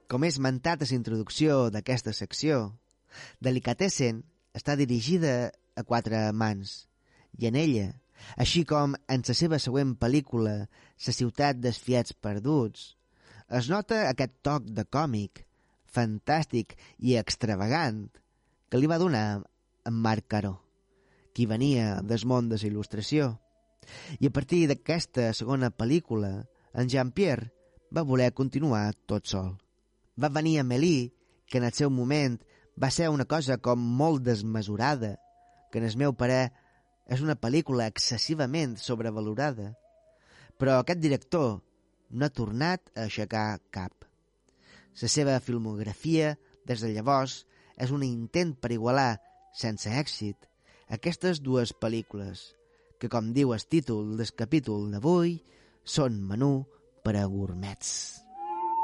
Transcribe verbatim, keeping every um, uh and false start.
Com és esmentat a la introducció d'aquesta secció, Delicatessen està dirigida a quatre mans i en ella, així com en la seva següent pel·lícula La ciutat dels fiats perduts, es nota aquest toc de còmic, fantàstic i extravagant que li va donar en Marc Caro, qui venia del món de la il·lustració. I a partir d'aquesta segona pel·lícula, en Jean-Pierre va voler continuar tot sol. Va venir a Amélie, que en el seu moment va ser una cosa com molt desmesurada, que en el meu parer és una pel·lícula excessivament sobrevalorada. Però aquest director no ha tornat a aixecar cap. La seva filmografia, des de llavors, és un intent per igualar, sense èxit, aquestes dues pel·lícules, que, com diu el títol del capítol d'avui, són menú per a gourmets.